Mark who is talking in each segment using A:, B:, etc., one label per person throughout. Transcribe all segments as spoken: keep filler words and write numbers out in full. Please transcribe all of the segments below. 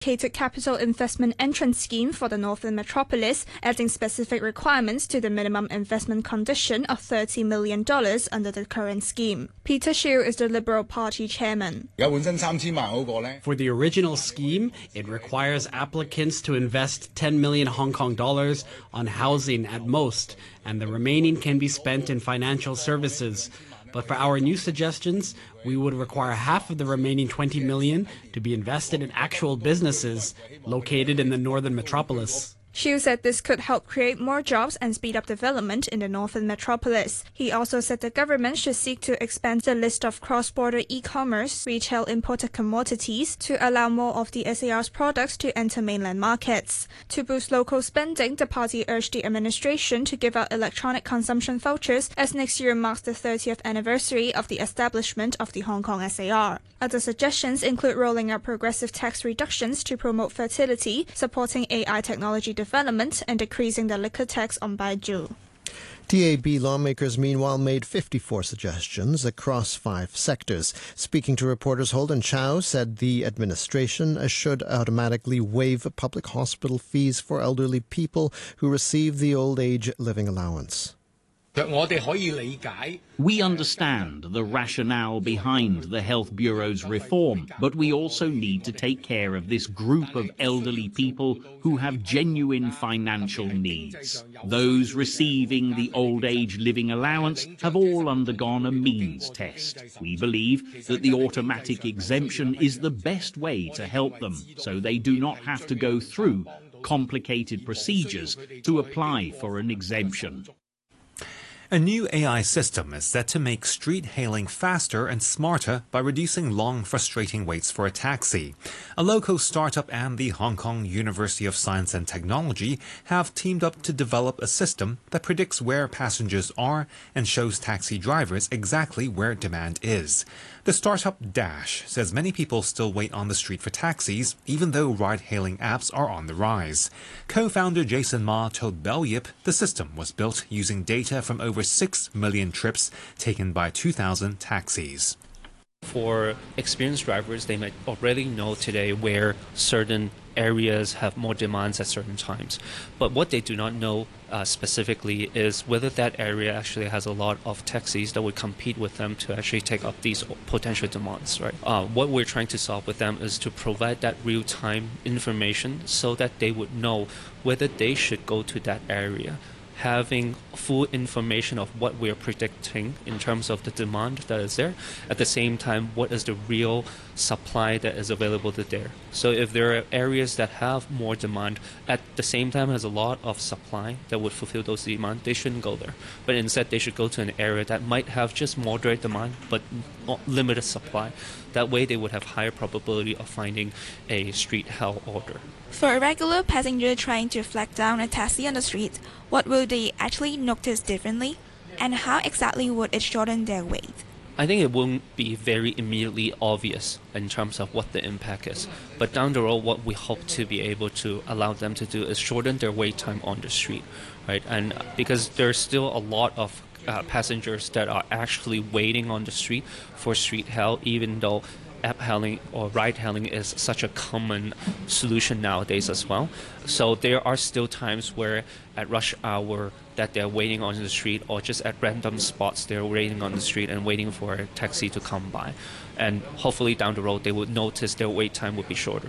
A: Catered capital investment entrance scheme for the Northern Metropolis, adding specific requirements to the minimum investment condition of thirty million dollars under the current scheme. Peter Shiu is the Liberal Party chairman.
B: For the original scheme, it requires applicants to invest ten million Hong Kong dollars on housing at most, and the remaining can be spent in financial services. But for our new suggestions, we would require half of the remaining twenty million to be invested in actual businesses located in the Northern Metropolis.
A: Shiu said this could help create more jobs and speed up development in the Northern Metropolis. He also said the government should seek to expand the list of cross-border e-commerce, retail imported commodities to allow more of the S A R's products to enter mainland markets. To boost local spending, the party urged the administration to give out electronic consumption vouchers as next year marks the thirtieth anniversary of the establishment of the Hong Kong S A R. Other suggestions include rolling out progressive tax reductions to promote fertility, supporting A I technology development, and decreasing the liquor tax on baijiu.
C: T A B lawmakers, meanwhile, made fifty-four suggestions across five sectors. Speaking to reporters, Holden Chow said the administration should automatically waive public hospital fees for elderly people who receive the old age living allowance.
D: We understand the rationale behind the Health Bureau's reform, but we also need to take care of this group of elderly people who have genuine financial needs. Those receiving the old age living allowance have all undergone a means test. We believe that the automatic exemption is the best way to help them, so they do not have to go through complicated procedures to apply for an exemption.
E: A new A I system is set to make street hailing faster and smarter by reducing long, frustrating waits for a taxi. A local startup and the Hong Kong University of Science and Technology have teamed up to develop a system that predicts where passengers are and shows taxi drivers exactly where demand is. The startup Dash says many people still wait on the street for taxis, even though ride-hailing apps are on the rise. Co-founder Jason Ma told Bell Yip the system was built using data from over six million trips taken by two thousand taxis.
F: For experienced drivers, they might already know today where certain areas have more demands at certain times. But what they do not know uh, specifically is whether that area actually has a lot of taxis that would compete with them to actually take up these potential demands. Right? Uh, what we're trying to solve with them is to provide that real-time information so that they would know whether they should go to that area. Having full information of what we're predicting in terms of the demand that is there. At the same time, what is the real supply that is available to there. So if there are areas that have more demand, at the same time has a lot of supply that would fulfill those demands, they shouldn't go there. But instead, they should go to an area that might have just moderate demand, but limited supply. That way, they would have higher probability of finding a street hail order.
G: For a regular passenger trying to flag down a taxi on the street, what will they actually notice differently? And how exactly would it shorten their wait?
F: I think it won't be very immediately obvious in terms of what the impact is. But down the road, what we hope to be able to allow them to do is shorten their wait time on the street, right? And because there's still a lot of uh, passengers that are actually waiting on the street for street hail, even though app hailing or ride hailing is such a common solution nowadays as well. So there are still times where at rush hour that they're waiting on the street, or just at random spots they're waiting on the street and waiting for a taxi to come by. And hopefully down the road they would notice their wait time would be shorter.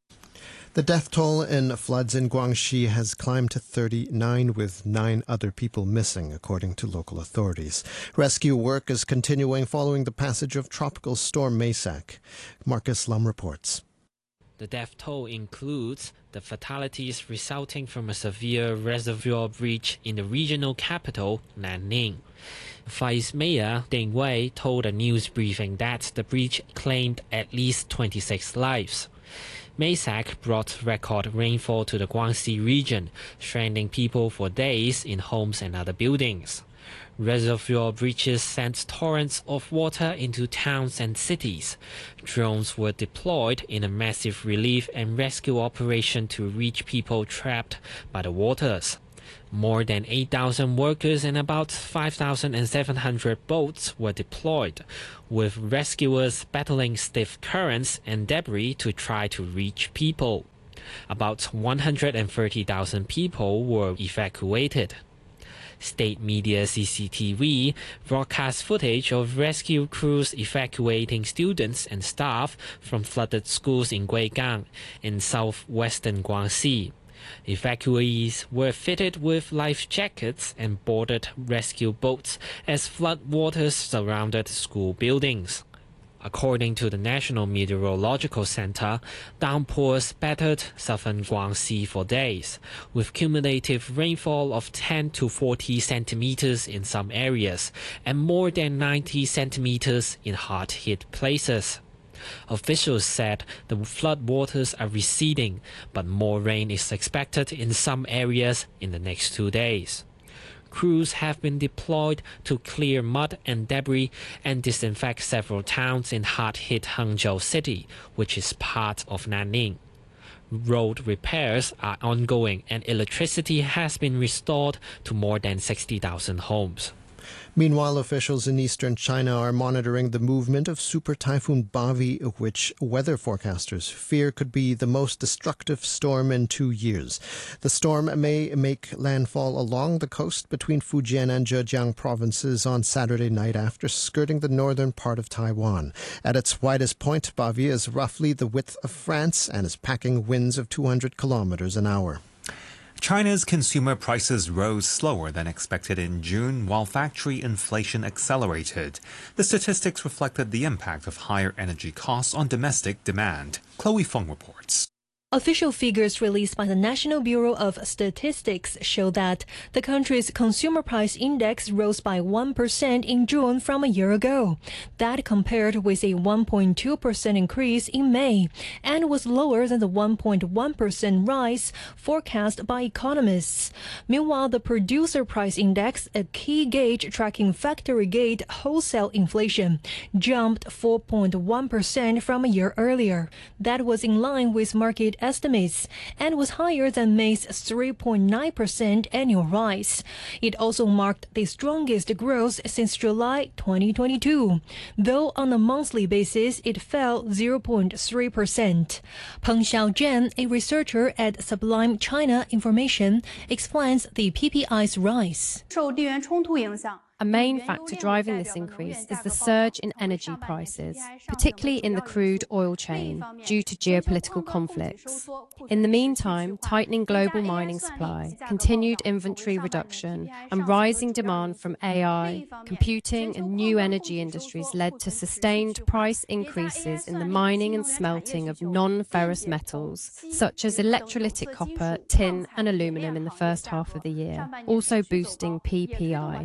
C: The death toll in floods in Guangxi has climbed to thirty-nine, with nine other people missing, according to local authorities. Rescue work is continuing following the passage of Tropical Storm Maysak. Marcus Lum reports.
H: The death toll includes the fatalities resulting from a severe reservoir breach in the regional capital, Nanning. Vice Mayor Ding Wei told a news briefing that the breach claimed at least twenty-six lives. Maysak brought record rainfall to the Guangxi region, stranding people for days in homes and other buildings. Reservoir breaches sent torrents of water into towns and cities. Drones were deployed in a massive relief and rescue operation to reach people trapped by the waters. More than eight thousand workers and about five thousand seven hundred boats were deployed, with rescuers battling stiff currents and debris to try to reach people. About one hundred thirty thousand people were evacuated. State media C C T V broadcast footage of rescue crews evacuating students and staff from flooded schools in Guigang, in southwestern Guangxi. Evacuees were fitted with life jackets and boarded rescue boats as flood waters surrounded school buildings. According to the National Meteorological Center, downpours battered southern Guangxi for days, with cumulative rainfall of ten to forty centimeters in some areas and more than ninety centimeters in hard-hit places. Officials said the flood waters are receding, but more rain is expected in some areas in the next two days. Crews have been deployed to clear mud and debris and disinfect several towns in hard-hit Hangzhou City, which is part of Nanning. Road repairs are ongoing and electricity has been restored to more than sixty thousand homes.
C: Meanwhile, officials in eastern China are monitoring the movement of Super Typhoon Bavi, which weather forecasters fear could be the most destructive storm in two years. The storm may make landfall along the coast between Fujian and Zhejiang provinces on Saturday night after skirting the northern part of Taiwan. At its widest point, Bavi is roughly the width of France and is packing winds of two hundred kilometers an hour.
E: China's consumer prices rose slower than expected in June, while factory inflation accelerated. The statistics reflected the impact of higher energy costs on domestic demand. Chloe Feng reports.
I: Official figures released by the National Bureau of Statistics show that the country's consumer price index rose by one percent in June from a year ago. That compared with a one point two percent increase in May and was lower than the one point one percent rise forecast by economists. Meanwhile, the producer price index, a key gauge tracking factory gate wholesale inflation, jumped four point one percent from a year earlier. That was in line with market estimates and was higher than May's three point nine percent annual rise. It also marked the strongest growth since July twenty twenty-two, though on a monthly basis it fell zero point three percent. Peng Xiaozhen, a researcher at Sublime China Information, explains the P P I's rise.
J: A main factor driving this increase is the surge in energy prices, particularly in the crude oil chain, due to geopolitical conflicts. In the meantime, tightening global mining supply, continued inventory reduction, and rising demand from A I, computing, and new energy industries led to sustained price increases in the mining and smelting of non-ferrous metals, such as electrolytic copper, tin, and aluminum in the first half of the year, also boosting P P I.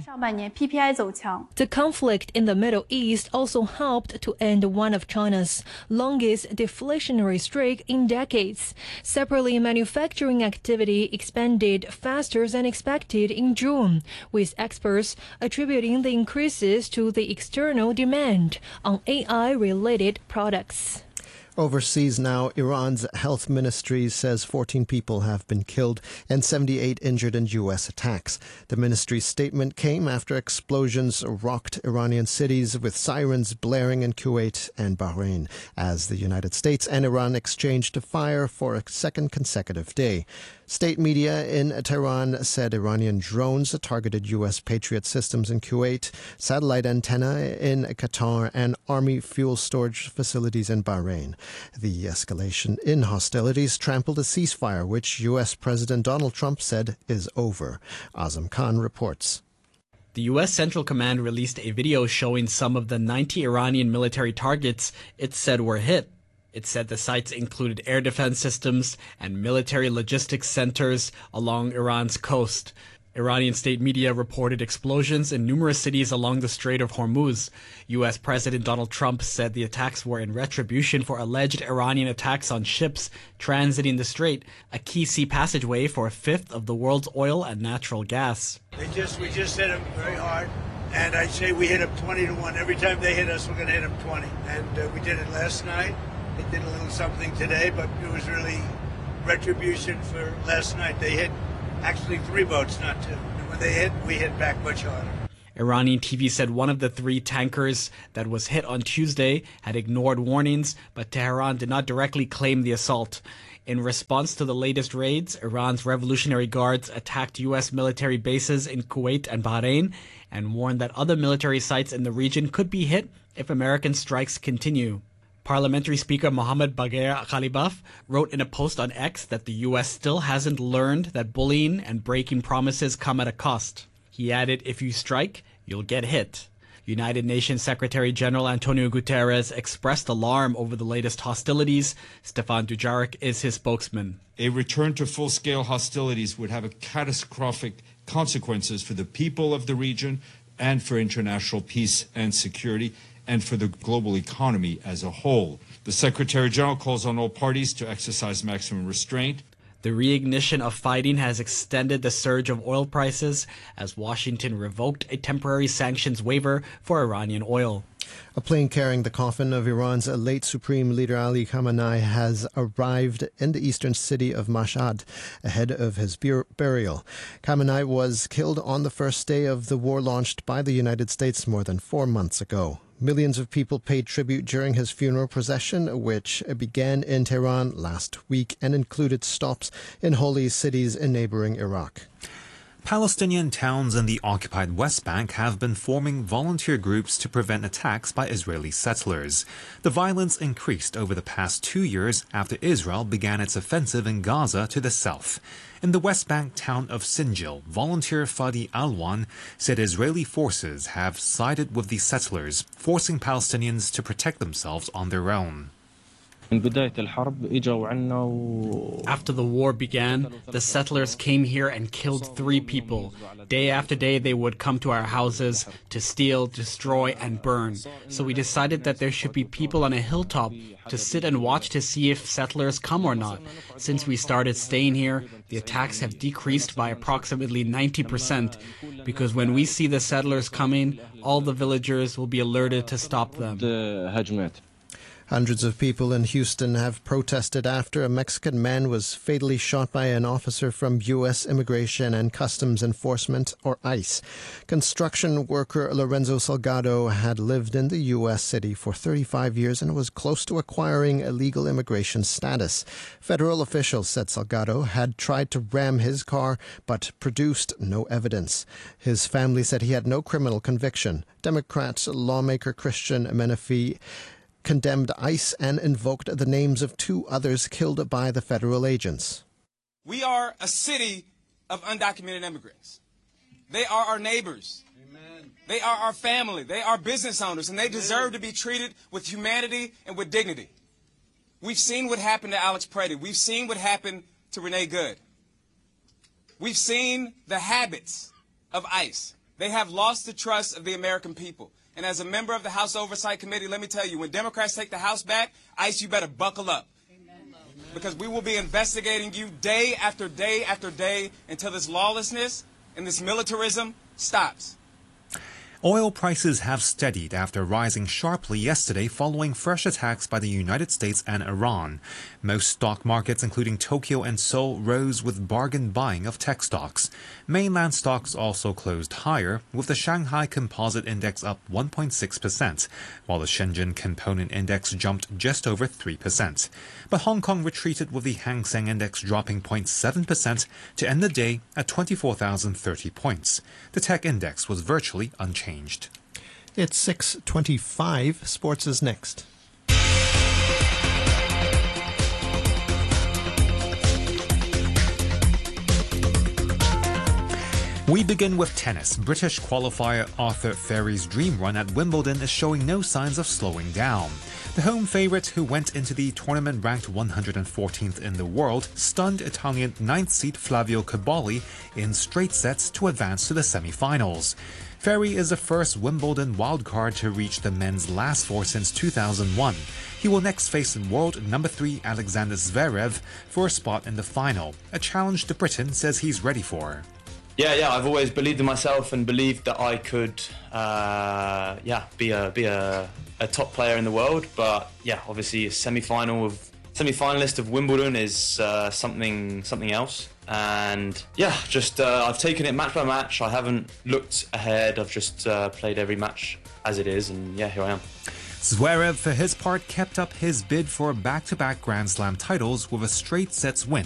I: The conflict in the Middle East also helped to end one of China's longest deflationary streak in decades. Separately, manufacturing activity expanded faster than expected in June, with experts attributing the increases to the external demand on A I-related products.
C: Overseas now, Iran's health ministry says fourteen people have been killed and seventy-eight injured in U S attacks. The ministry's statement came after explosions rocked Iranian cities with sirens blaring in Kuwait and Bahrain as the United States and Iran exchanged fire for a second consecutive day. State media in Tehran said Iranian drones targeted U S Patriot systems in Kuwait, satellite antenna in Qatar, and army fuel storage facilities in Bahrain. The escalation in hostilities trampled a ceasefire, which U S President Donald Trump said is over. Azam Khan reports.
B: The U S Central Command released a video showing some of the ninety Iranian military targets it said were hit. It said the sites included air defense systems and military logistics centers along Iran's coast. Iranian state media reported explosions in numerous cities along the Strait of Hormuz. U S President Donald Trump said the attacks were in retribution for alleged Iranian attacks on ships transiting the strait, a key sea passageway for a fifth of the world's oil and natural gas.
K: They just, we just hit them very hard, and I say we hit them twenty to one. Every time they hit us, we're going to hit them twenty. And uh, we did it last night. They did a little something today, but it was really retribution for last night. They hit Actually, three boats, not two. And when they hit, we hit back much harder.
B: Iranian T V said one of the three tankers that was hit on Tuesday had ignored warnings, but Tehran did not directly claim the assault. In response to the latest raids, Iran's Revolutionary Guards attacked U S military bases in Kuwait and Bahrain and warned that other military sites in the region could be hit if American strikes continue. Parliamentary Speaker Mohammad Bagher Ghalibaf wrote in a post on X that the U S still hasn't learned that bullying and breaking promises come at a cost. He added, if you strike, you'll get hit. United Nations Secretary General Antonio Guterres expressed alarm over the latest hostilities. Stefan Dujarric is his spokesman.
L: A return to full-scale hostilities would have a catastrophic consequences for the people of the region and for international peace and security and for the global economy as a whole. The Secretary General calls on all parties to exercise maximum restraint.
B: The reignition of fighting has extended the surge of oil prices as Washington revoked a temporary sanctions waiver for Iranian oil.
C: A plane carrying the coffin of Iran's late Supreme Leader Ali Khamenei has arrived in the eastern city of Mashhad ahead of his bur- burial. Khamenei was killed on the first day of the war launched by the United States more than four months ago. Millions of people paid tribute during his funeral procession, which began in Tehran last week and included stops in holy cities in neighboring Iraq.
E: Palestinian towns in the occupied West Bank have been forming volunteer groups to prevent attacks by Israeli settlers. The violence increased over the past two years after Israel began its offensive in Gaza to the south. In the West Bank town of Sinjil, volunteer Fadi Alwan said Israeli forces have sided with the settlers, forcing Palestinians to protect themselves on their own.
B: After the war began, the settlers came here and killed three people. Day after day, they would come to our houses to steal, destroy, and burn. So we decided that there should be people on a hilltop to sit and watch to see if settlers come or not. Since we started staying here, the attacks have decreased by approximately ninety percent, because when we see the settlers coming, all the villagers will be alerted to stop them.
C: Hundreds of people in Houston have protested after a Mexican man was fatally shot by an officer from U S Immigration and Customs Enforcement, or ICE. Construction worker Lorenzo Salgado had lived in the U S city for thirty-five years and was close to acquiring a legal immigration status. Federal officials said Salgado had tried to ram his car but produced no evidence. His family said he had no criminal conviction. Democrat lawmaker Christian Menefee condemned ICE and invoked the names of two others killed by the federal agents.
M: We are a city of undocumented immigrants. They are our neighbors. Amen. They are our family. They are business owners, and they deserve to be treated with humanity and with dignity. We've seen what happened to Alex Preddy. We've seen what happened to Renee Good. We've seen the habits of ICE. They have lost the trust of the American people. And as a member of the House Oversight Committee, let me tell you, when Democrats take the House back, ICE, you better buckle up. Amen. Because we will be investigating you day after day after day until this lawlessness and this militarism stops.
E: Oil prices have steadied after rising sharply yesterday following fresh attacks by the United States and Iran. Most stock markets, including Tokyo and Seoul, rose with bargain buying of tech stocks. Mainland stocks also closed higher, with the Shanghai Composite Index up one point six percent, while the Shenzhen Component Index jumped just over three percent. But Hong Kong retreated, with the Hang Seng Index dropping zero point seven percent to end the day at twenty-four thousand thirty points. The tech index was virtually unchanged.
C: It's six twenty-five. Sports is next.
E: We begin with tennis. British qualifier Arthur Feri's dream run at Wimbledon is showing no signs of slowing down. The home favourite, who went into the tournament ranked one hundred fourteenth in the world, stunned Italian ninth seed Flavio Cobolli in straight sets to advance to the semi-finals. Ferry is the first Wimbledon wildcard to reach the men's last four since two thousand one. He will next face world number three Alexander Zverev for a spot in the final, a challenge the Briton says he's ready for.
N: Yeah, yeah, I've always believed in myself and believed that I could, uh, yeah, be a be a, a top player in the world. But yeah, obviously a semi-final of semi-finalist of Wimbledon is uh, something something else. And yeah, just uh, I've taken it match by match. I haven't looked ahead. I've just uh, played every match as it is, and yeah, here I am.
E: Zverev, for his part, kept up his bid for back-to-back Grand Slam titles with a straight sets win